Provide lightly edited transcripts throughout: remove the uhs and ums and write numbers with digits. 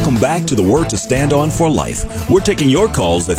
Welcome back to the Word to Stand On for Life. We're taking your calls at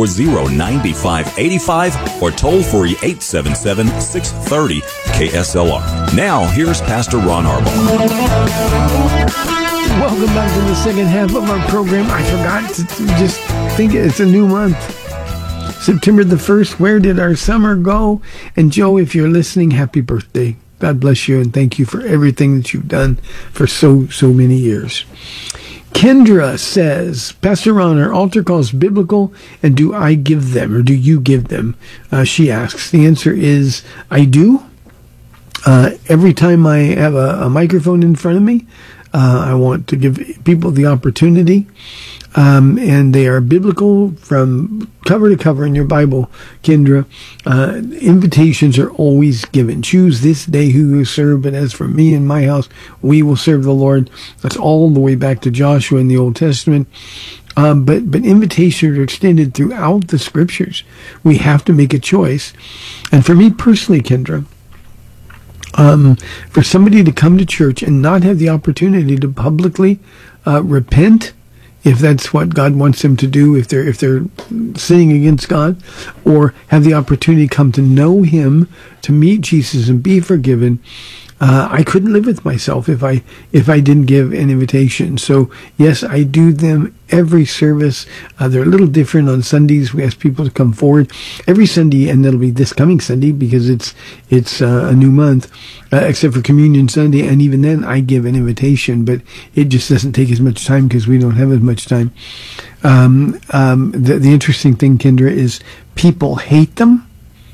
340-9585 or toll free 877-630 KSLR. Now, here's Pastor Ron Arbaugh. Welcome back to the second half of our program. I forgot to just think it's a new month. September the 1st, where did our summer go? And Joe, if you're listening, happy birthday. God bless you and thank you for everything that you've done for so many years. Kendra says, Pastor Ron, are altar calls biblical, and do I give them, or do you give them? She asks. The answer is, I do. Every time I have a microphone in front of me, I want to give people the opportunity, and they are biblical from cover to cover in your Bible, Kendra. Invitations are always given. Choose this day who you serve, but as for me and my house, we will serve the Lord. That's all the way back to Joshua in the Old Testament. But invitations are extended throughout the Scriptures. We have to make a choice. And for me personally, Kendra, for somebody to come to church and not have the opportunity to publicly repent, if that's what God wants them to do, if they're sinning against God, or have the opportunity to come to know Him, to meet Jesus and be forgiven, I couldn't live with myself if I didn't give an invitation. So yes, I do them every service. They're a little different on Sundays. We ask people to come forward every Sunday, and that'll be this coming Sunday because it's a new month, except for Communion Sunday, and even then I give an invitation, but it just doesn't take as much time because we don't have as much time. The interesting thing, Kendra, is people hate them.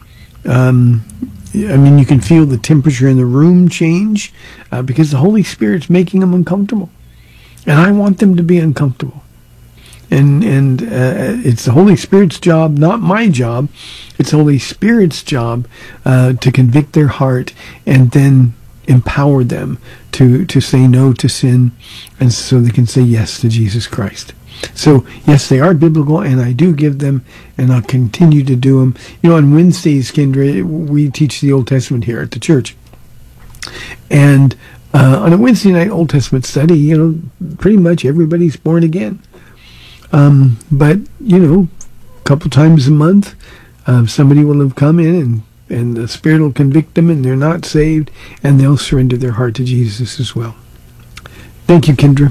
I mean, you can feel the temperature in the room change because the Holy Spirit's making them uncomfortable. And I want them to be uncomfortable. And it's the Holy Spirit's job, not my job. It's the Holy Spirit's job to convict their heart and then empower them to say no to sin, and so they can say yes to Jesus Christ. So, yes, they are biblical, and I do give them, and I'll continue to do them. You know, on Wednesdays, Kendra, we teach the Old Testament here at the church. And on a Wednesday night Old Testament study, you know, pretty much everybody's born again. But, you know, a couple times a month, somebody will have come in, and the Spirit will convict them, and they're not saved, and they'll surrender their heart to Jesus as well. Thank you, Kendra.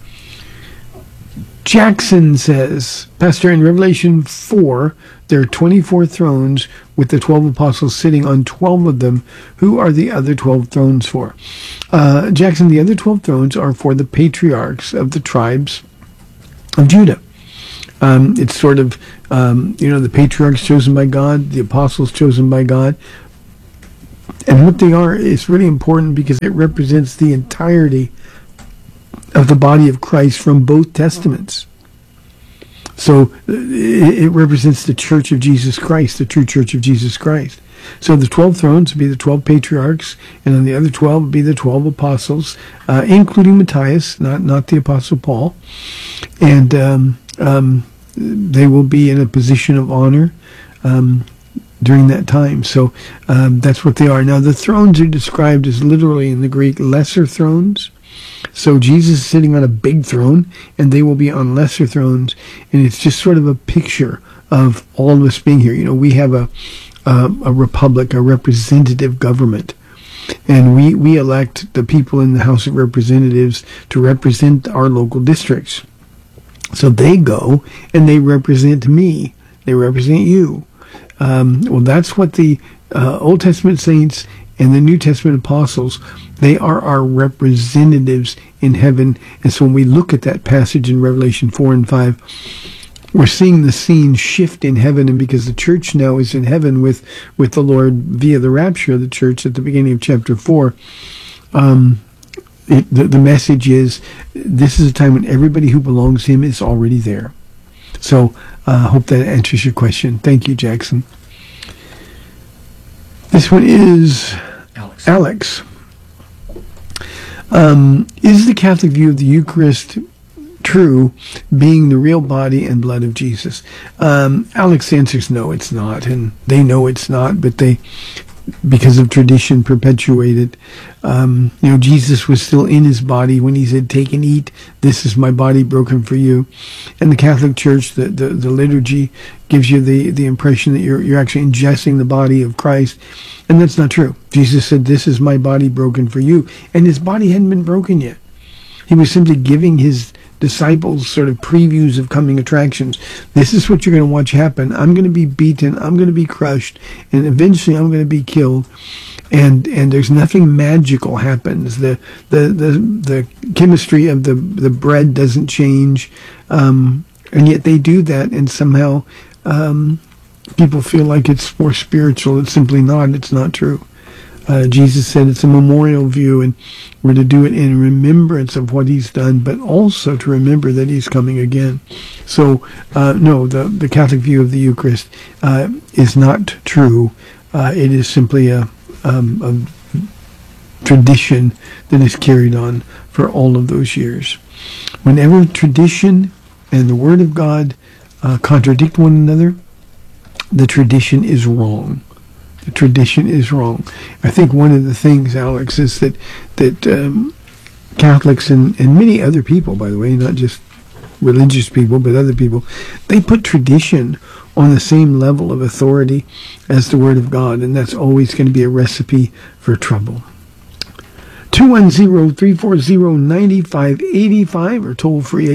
Jackson says, Pastor, in Revelation 4, there are 24 thrones with the 12 apostles sitting on 12 of them. Who are the other 12 thrones for? Jackson, the other 12 thrones are for the patriarchs of the tribes of Judah. It's sort of, the patriarchs chosen by God, the apostles chosen by God. And what they are is really important because it represents the entirety of the body of Christ from both testaments. So it represents the church of Jesus Christ, the true church of Jesus Christ. So the 12 thrones would be the 12 patriarchs, and on the other 12 would be the 12 apostles, including Matthias, not the apostle Paul. And they will be in a position of honor during that time. So that's what they are. Now, the thrones are described as literally in the Greek lesser thrones. So Jesus is sitting on a big throne, and they will be on lesser thrones, and it's just sort of a picture of all of us being here. You know, we have a republic, a representative government, and we elect the people in the House of Representatives to represent our local districts. So they go, and they represent me. They represent you. Well, that's what the Old Testament saints and the New Testament apostles, they are our representatives in heaven. And so when we look at that passage in Revelation 4 and 5, we're seeing the scene shift in heaven. And because the church now is in heaven with the Lord via the rapture of the church at the beginning of chapter 4, the message is this is a time when everybody who belongs to Him is already there. So I hope that answers your question. Thank you, Jackson. This one is Alex. Is the Catholic view of the Eucharist true, being the real body and blood of Jesus? Alex answers no, it's not, and they know it's not, but they because of tradition perpetuated. Jesus was still in his body when he said, "Take and eat. This is my body broken for you." And the Catholic Church, the liturgy gives you the impression that you're actually ingesting the body of Christ, and that's not true. Jesus said, "This is my body broken for you," and his body hadn't been broken yet. He was simply giving his disciples sort of previews of coming attractions. This is what you're going to watch happen. I'm going to be beaten. I'm going to be crushed, and eventually I'm going to be killed. And there's nothing magical happens. The chemistry of the bread doesn't change, and yet they do that, and somehow people feel like it's more spiritual. It's simply not. It's not true. Jesus said it's a memorial view, and we're to do it in remembrance of what he's done, but also to remember that he's coming again. So, no, the Catholic view of the Eucharist is not true. It is simply a tradition that is carried on for all of those years. Whenever tradition and the Word of God contradict one another, the tradition is wrong. The tradition is wrong. I think one of the things, Alex, is that Catholics and many other people, by the way, not just religious people, but other people, they put tradition on the same level of authority as the Word of God, and that's always going to be a recipe for trouble. 210-340-9585 or toll free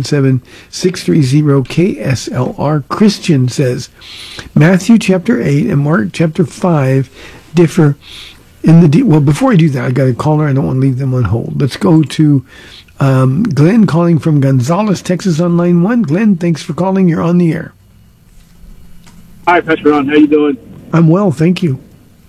877-630-KSLR. Christian says Matthew chapter 8 and Mark chapter 5 differ in the well, before I do that, I got a caller. I don't want to leave them on hold. Let's go to Glenn calling from Gonzales, Texas on line 1. Glenn, thanks for calling. You're on the air. Hi, Pastor Ron. How you doing? I'm well, thank you.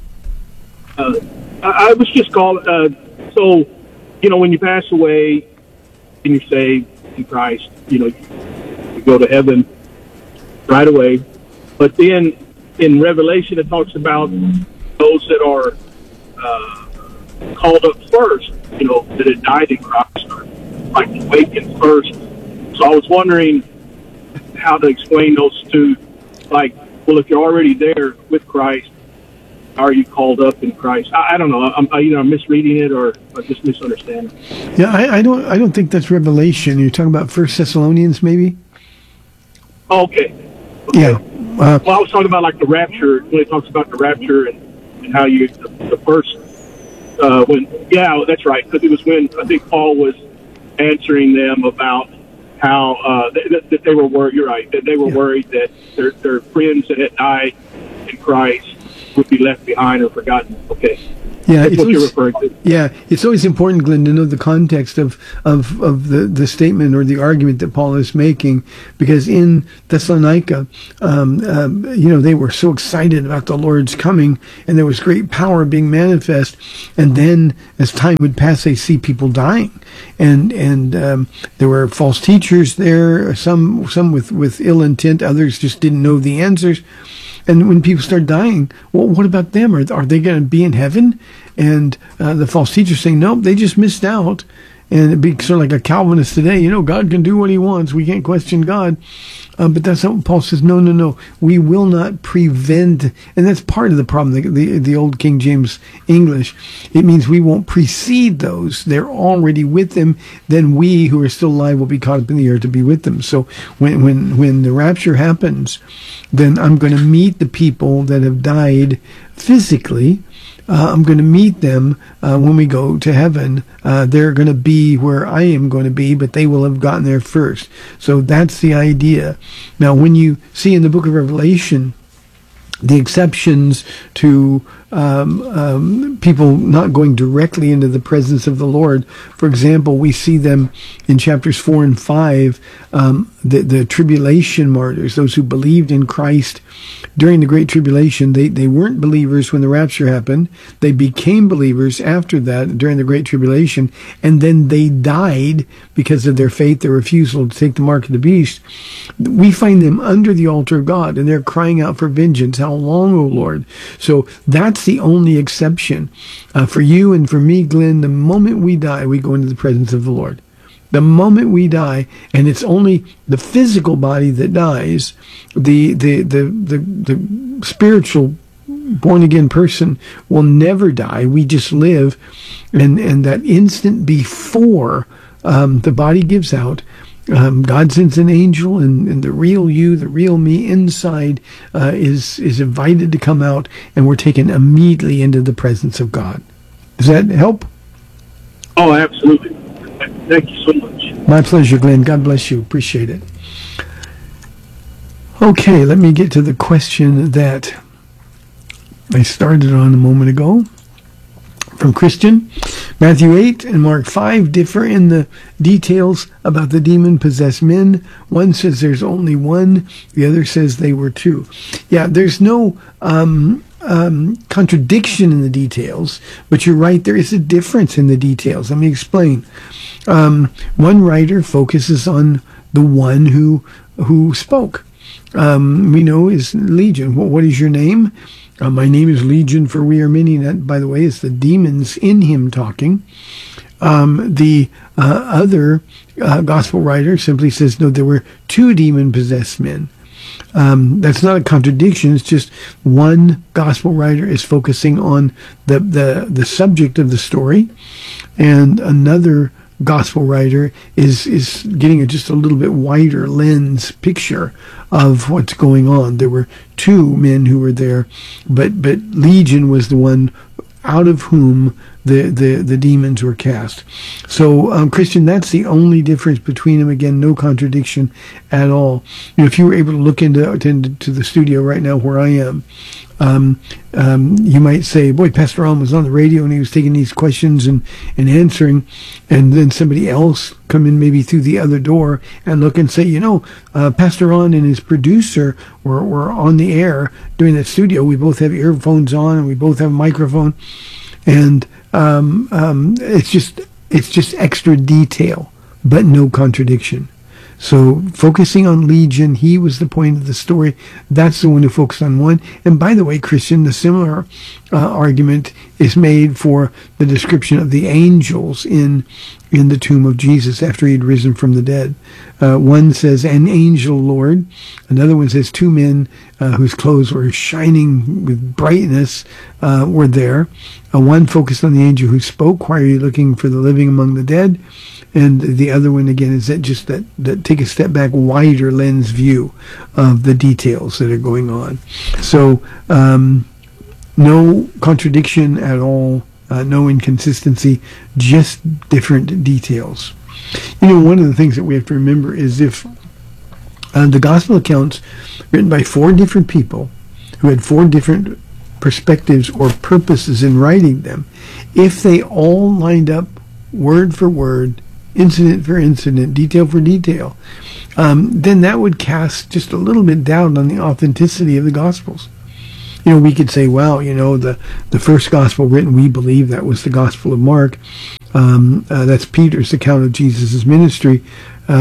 I was just calling. So, when you pass away and you're saved in Christ, you go to heaven right away. But then in Revelation, it talks about those that are called up first, that had died in Christ, or like awakened first. So I was wondering how to explain those two. Like, well, if you're already there with Christ, are you called up in Christ? I don't know. I'm misreading it or just misunderstanding. Yeah, I don't think that's Revelation. You're talking about 1 Thessalonians, maybe? Oh, okay. Yeah. Well, I was talking about like the rapture, when it talks about the rapture and how the first, that's right. Because it was when I think Paul was answering them about how that they were worried. You're right. That they were worried that their friends that had died in Christ would be left behind or forgotten. Okay. Yeah, that's what you're referring to. Yeah, it's always important, Glenn, to know the context of the statement or the argument that Paul is making, because in Thessalonica, they were so excited about the Lord's coming, and there was great power being manifest, and then as time would pass, they see people dying, and there were false teachers there, some with ill intent, others just didn't know the answers. And when people start dying, well, what about them? Are they going to be in heaven? And the false teachers saying, nope, they just missed out. And it'd be sort of like a Calvinist today. God can do what he wants. We can't question God. But that's not what Paul says. No. We will not prevent. And that's part of the problem, the old King James English. It means we won't precede those. They're already with them. Then we who are still alive will be caught up in the air to be with them. So when the rapture happens, then I'm going to meet the people that have died physically. I'm going to meet them when we go to heaven. They're going to be where I am going to be, but they will have gotten there first. So that's the idea. Now, when you see in the book of Revelation the exceptions to people not going directly into the presence of the Lord. For example, we see them in chapters 4 and 5, the tribulation martyrs, those who believed in Christ during the Great Tribulation. They weren't believers when the rapture happened. They became believers after that during the Great Tribulation, and then they died because of their faith, their refusal to take the mark of the beast. We find them under the altar of God, and they're crying out for vengeance. How long, O Lord? So that's the only exception. For you and for me, Glenn, the moment we die, we go into the presence of the Lord. The moment we die, and it's only the physical body that dies, the spiritual born-again person will never die. We just live, and that instant before the body gives out, God sends an angel, and the real you, the real me inside is invited to come out, and we're taken immediately into the presence of God. Does that help? Oh, absolutely. Thank you so much. My pleasure, Glenn. God bless you. Appreciate it. Okay, let me get to the question that I started on a moment ago from Christian. Matthew 8 and Mark 5 differ in the details about the demon-possessed men. One says there's only one. The other says they were two. Yeah, there's no contradiction in the details, but you're right, there is a difference in the details. Let me explain. One writer focuses on the one who spoke. We know is Legion. What is your name? My name is Legion, for we are many. That, by the way, is the demons in him talking. The other gospel writer simply says, no, there were two demon-possessed men. That's not a contradiction. It's just one gospel writer is focusing on the subject of the story, and another gospel writer is getting just a little bit wider lens picture of what's going on. There were two men who were there, but Legion was the one out of whom the demons were cast. So, Christian, that's the only difference between them. Again, no contradiction at all. You know, if you were able to look into the studio right now where I am, you might say, boy, Pastor Ron was on the radio and he was taking these questions and answering, and then somebody else come in maybe through the other door and look and say, Pastor Ron and his producer were on the air doing that studio. We both have earphones on and we both have a microphone, and it's just extra detail, but no contradiction. So focusing on Legion, he was the point of the story. That's the one who focused on one. And by the way, Christian, the similar argument is made for the description of the angels in the tomb of Jesus after he had risen from the dead. One says, an angel, Lord. Another one says, two men whose clothes were shining with brightness were there. One focused on the angel who spoke, why are you looking for the living among the dead? And the other one, again, is that take a step back, wider lens view of the details that are going on. So no contradiction at all, no inconsistency, just different details. One of the things that we have to remember is if the gospel accounts written by four different people who had four different perspectives or purposes in writing them, if they all lined up word for word, incident for incident, detail for detail, then that would cast just a little bit doubt on the authenticity of the Gospels. We could say, well, the first Gospel written, we believe that was the Gospel of Mark. That's Peter's account of Jesus' ministry. He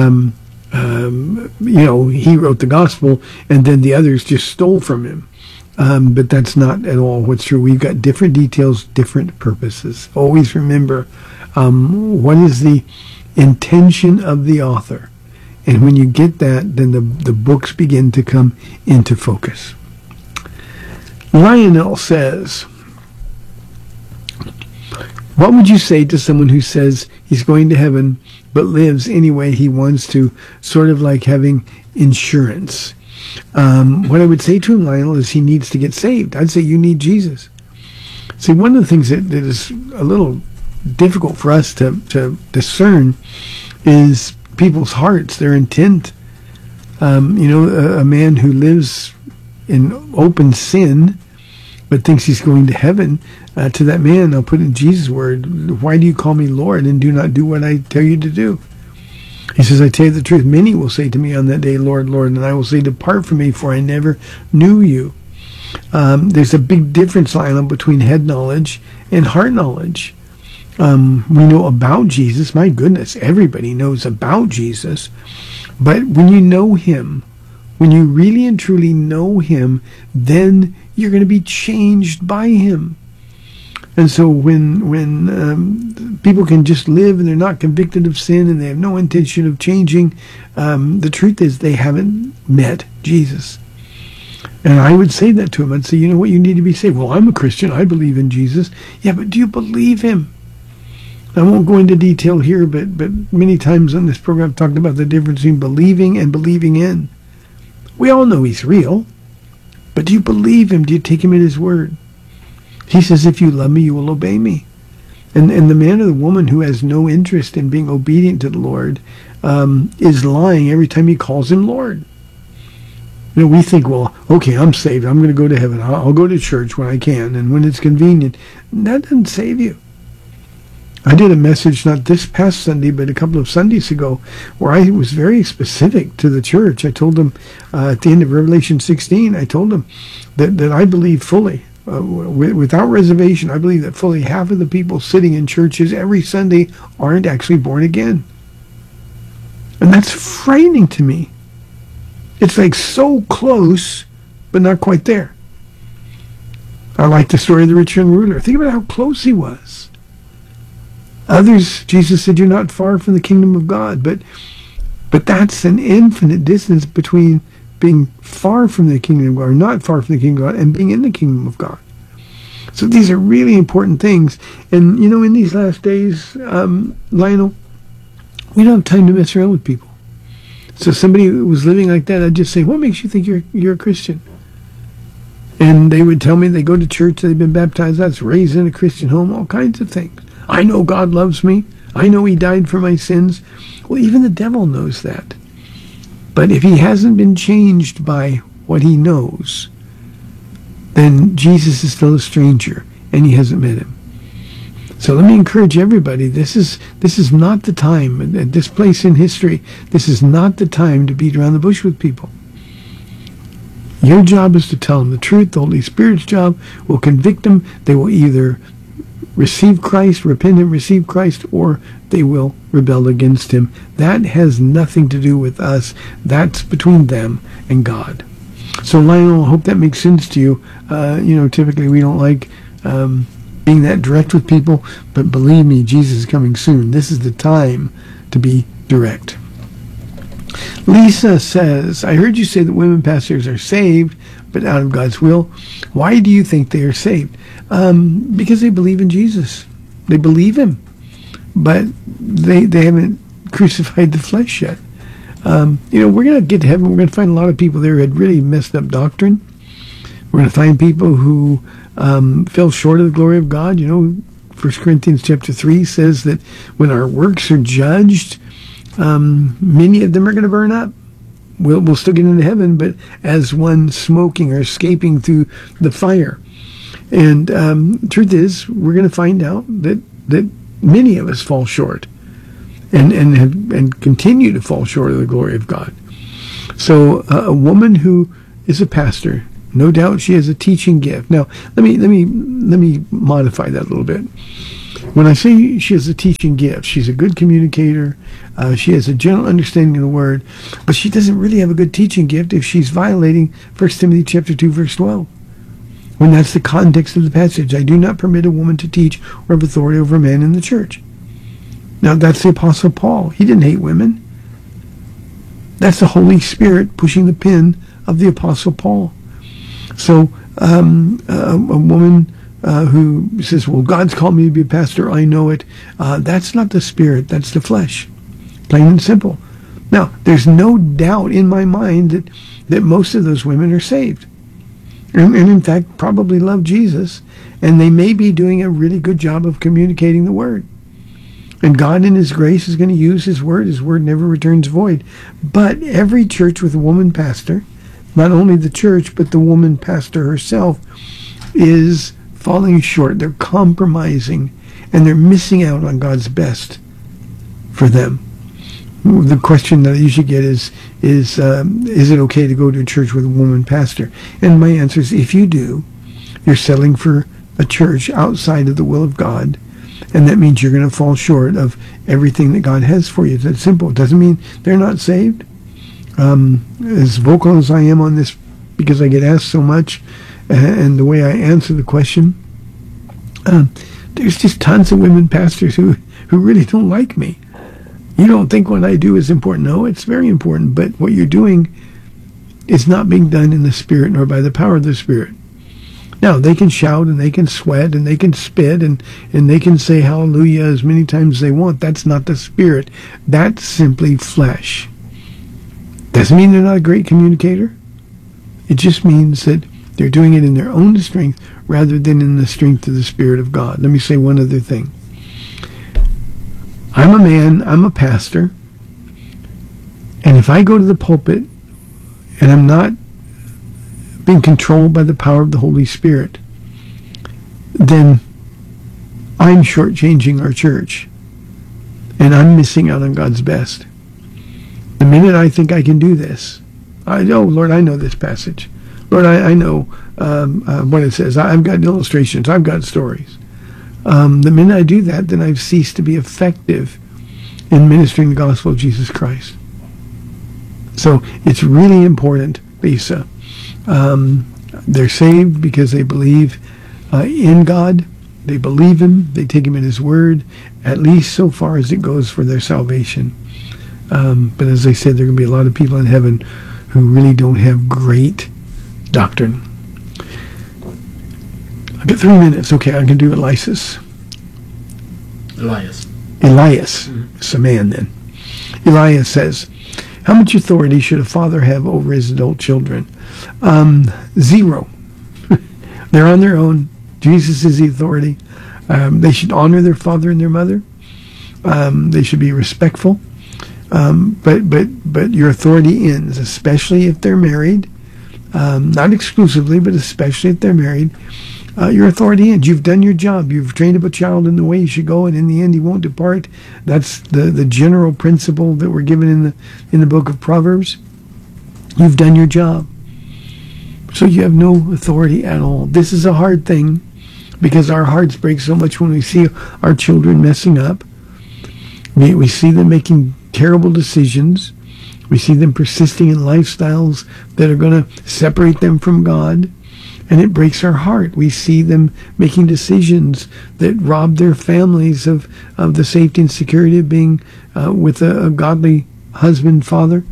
wrote the Gospel, and then the others just stole from him. But that's not at all what's true. We've got different details, different purposes. Always remember, what is the intention of the author? And when you get that, then the books begin to come into focus. Lionel says, what would you say to someone who says he's going to heaven but lives any way he wants to, sort of like having insurance? What I would say to him, Lionel, is he needs to get saved. I'd say you need Jesus. See, one of the things that is a little difficult for us to discern is people's hearts, their intent. A man who lives in open sin but thinks he's going to heaven, to that man, I'll put in Jesus' word, why do you call me Lord and do not do what I tell you to do? He says, I tell you the truth, many will say to me on that day, Lord, Lord, and I will say, depart from me, for I never knew you. There's a big difference, Lionel, between head knowledge and heart knowledge. We know about Jesus. My goodness, everybody knows about Jesus. But when you know him, when you really and truly know him, then you're going to be changed by him. And so when people can just live and they're not convicted of sin and they have no intention of changing, the truth is they haven't met Jesus. And I would say that to him. I'd say, you know what, you need to be saved. Well, I'm a Christian. I believe in Jesus. Yeah, but do you believe him? I won't go into detail here, but many times on this program I've talked about the difference between believing and believing in. We all know he's real, but do you believe him? Do you take him at his word? He says, if you love me, you will obey me. And the man or the woman who has no interest in being obedient to the Lord is lying every time he calls him Lord. You know, we think, well, okay, I'm saved. I'm going to go to heaven. I'll go to church when I can and when it's convenient. That doesn't save you. I did a message not this past Sunday, but a couple of Sundays ago, where I was very specific to the church. I told them at the end of Revelation 16, I told them that I believe fully, without reservation, I believe that fully half of the people sitting in churches every Sunday aren't actually born again. And that's frightening to me. It's like so close, but not quite there. I like the story of the rich young ruler. Think about how close he was. Others, Jesus said, you're not far from the kingdom of God. But that's an infinite distance between being far from the kingdom of God, or not far from the kingdom of God, and being in the kingdom of God. So these are really important things. And, you know, in these last days, Lionel, we don't have time to mess around with people. So somebody who was living like that, I'd just say, what makes you think you're a Christian? And they would tell me they go to church, they've been baptized, that's raised in a Christian home, all kinds of things. I know God loves me. I know he died for my sins. Well, even the devil knows that. But if he hasn't been changed by what he knows, then Jesus is still a stranger, and he hasn't met him. So let me encourage everybody, this is not the time, at this place in history, this is not the time to beat around the bush with people. Your job is to tell them the truth. The Holy Spirit's job will convict them. They will either receive Christ, repent and receive Christ, or they will rebel against him. That has nothing to do with us. That's between them and God. So Lionel, I hope that makes sense to you. You know, typically we don't like being that direct with people, but believe me, Jesus is coming soon. This is the time to be direct. Lisa says, I heard you say that women pastors are saved, but out of God's will. Why do you think they are saved? Because they believe in Jesus. They believe him, but they haven't crucified the flesh yet. You know, we're going to get to heaven. We're going to find a lot of people there who had really messed up doctrine. We're going to find people who fell short of the glory of God. You know, 1 Corinthians chapter 3 says that when our works are judged, many of them are going to burn up. We'll still get into heaven, but as one smoking or escaping through the fire. And truth is, we're going to find out that many of us fall short and continue to fall short of the glory of God. So a woman who is a pastor, no doubt she has a teaching gift. Now, let me modify that a little bit. When I say she has a teaching gift, she's a good communicator. She has a general understanding of the word, but she doesn't really have a good teaching gift if she's violating 1 Timothy chapter 2, verse 12. When that's the context of the passage, I do not permit a woman to teach or have authority over a man in the church. Now, that's the Apostle Paul. He didn't hate women. That's the Holy Spirit pushing the pen of the Apostle Paul. So, a woman who says, well, God's called me to be a pastor, I know it. That's not the Spirit, that's the flesh. Plain and simple. Now, there's no doubt in my mind that most of those women are saved. And in fact, probably love Jesus. And they may be doing a really good job of communicating the word. And God in his grace is going to use his word. His word never returns void. But every church with a woman pastor, not only the church, but the woman pastor herself, is falling short. They're compromising, and they're missing out on God's best for them. The question that I usually get is it okay to go to a church with a woman pastor? And my answer is, if you do, you're settling for a church outside of the will of God, and that means you're going to fall short of everything that God has for you. It's that simple. It doesn't mean they're not saved. As vocal as I am on this, because I get asked so much, and the way I answer the question, there's just tons of women pastors who really don't like me. You don't think what I do is important. No, it's very important, but what you're doing is not being done in the Spirit nor by the power of the Spirit. Now, they can shout and they can sweat and they can spit and they can say hallelujah as many times as they want. That's not the Spirit. That's simply flesh. Doesn't mean they're not a great communicator. It just means that they're doing it in their own strength rather than in the strength of the Spirit of God. Let me say one other thing. I'm a man, I'm a pastor, and if I go to the pulpit and I'm not being controlled by the power of the Holy Spirit, then I'm shortchanging our church, and I'm missing out on God's best. The minute I think I can do this, Lord, I know this passage. Lord, I know what it says. I've got illustrations. I've got stories. The minute I do that, then I've ceased to be effective in ministering the gospel of Jesus Christ. So it's really important, Lisa. They're saved because they believe in God. They believe Him. They take Him at His word, at least so far as it goes for their salvation. But as I said, there are going to be a lot of people in heaven who really don't have great doctrine. I've got 3 minutes. Okay, I can do Elias. It's a man then. Elias says, how much authority should a father have over his adult children? 0. They're on their own. Jesus is the authority. They should honor their father and their mother. They should be respectful. But your authority ends, especially if they're married. Not exclusively, but especially if they're married. Your authority ends. You've done your job. You've trained up a child in the way he should go, and in the end he won't depart. That's the general principle that we're given in the book of Proverbs. You've done your job. So you have no authority at all. This is a hard thing because our hearts break so much when we see our children messing up. We see them making terrible decisions. We see them persisting in lifestyles that are going to separate them from God. And it breaks our heart. We see them making decisions that rob their families of the safety and security of being with a godly husband, father.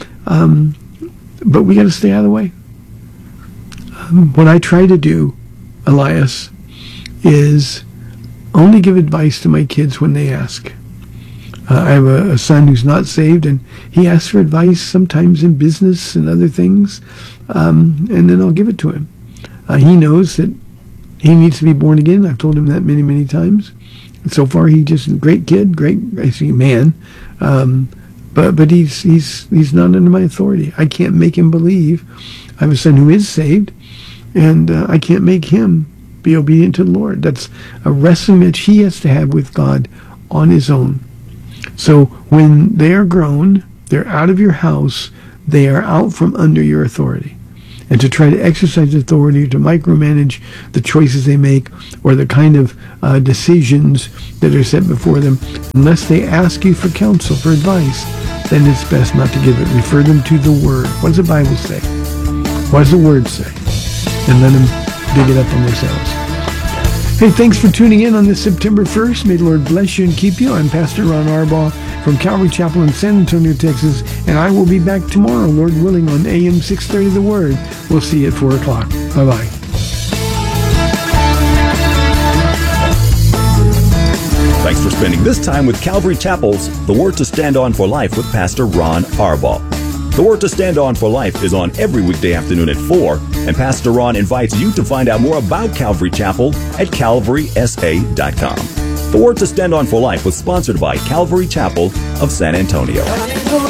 But we got to stay out of the way. What I try to do, Elias, is only give advice to my kids when they ask. I have a son who's not saved, and he asks for advice sometimes in business and other things, and then I'll give it to him. He knows that he needs to be born again. I've told him that many, many times. And so far, he's just a great kid, great man. But he's not under my authority. I can't make him believe. I have a son who is saved, and I can't make him be obedient to the Lord. That's a wrestling match he has to have with God on his own. So when they are grown, they're out of your house, they are out from under your authority. And to try to exercise authority, to micromanage the choices they make or the kind of decisions that are set before them, unless they ask you for counsel, for advice, then it's best not to give it. Refer them to the Word. What does the Bible say? What does the Word say? And let them dig it up on themselves. Hey, thanks for tuning in on this September 1st. May the Lord bless you and keep you. I'm Pastor Ron Arbaugh from Calvary Chapel in San Antonio, Texas, and I will be back tomorrow, Lord willing, on AM 630 The Word. We'll see you at 4 o'clock. Bye-bye. Thanks for spending this time with Calvary Chapel's The Word to Stand On for Life with Pastor Ron Arbaugh. The Word to Stand On for Life is on every weekday afternoon at 4, and Pastor Ron invites you to find out more about Calvary Chapel at calvarysa.com. The Word to Stand On for Life was sponsored by Calvary Chapel of San Antonio.